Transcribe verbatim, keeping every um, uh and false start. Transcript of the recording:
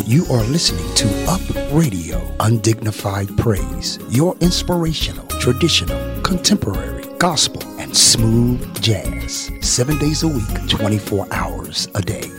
You are listening to Up Radio, Undignified Praise, your inspirational, traditional, contemporary, gospel, and smooth jazz. Seven days a week, twenty-four hours a day.